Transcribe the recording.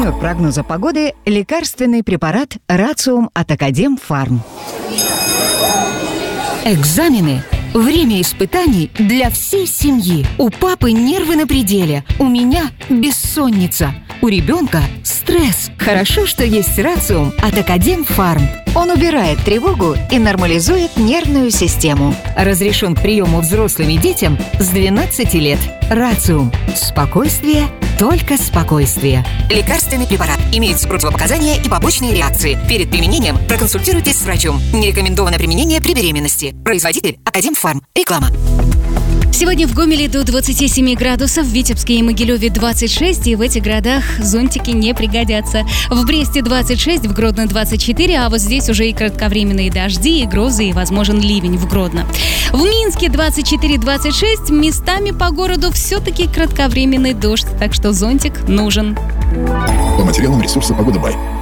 Партнер прогноза погоды – лекарственный препарат «Рациум» от Академфарм. Экзамены – время испытаний для всей семьи. У папы нервы на пределе, у меня бессонница, у ребенка стресс. Хорошо, что есть «Рациум» от Академфарм. Он убирает тревогу и нормализует нервную систему. Разрешен к приему взрослым и детям с 12 лет. «Рациум» – спокойствие, только спокойствие. Лекарственный препарат. Имеются противопоказания и побочные реакции. Перед применением проконсультируйтесь с врачом. Не рекомендовано применение при беременности. Производитель Академфарм. Реклама. Сегодня в Гомеле до 27 градусов, в Витебске и Могилеве 26, и в этих городах зонтики не пригодятся. В Бресте 26, в Гродно 24, а вот здесь уже и кратковременные дожди, и грозы, и возможен ливень в Гродно. В Минске 24-26, местами по городу все-таки кратковременный дождь, так что зонтик нужен. По материалам ресурса «Погода Бай».